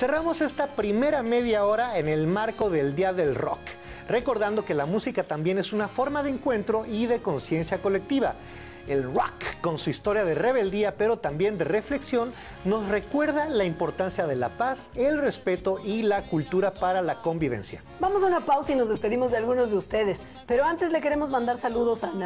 Cerramos esta primera media hora en el marco del Día del Rock, recordando que la música también es una forma de encuentro y de conciencia colectiva. El rock, con su historia de rebeldía, pero también de reflexión, nos recuerda la importancia de la paz, el respeto y la cultura para la convivencia. Vamos a una pausa y nos despedimos de algunos de ustedes, pero antes le queremos mandar saludos a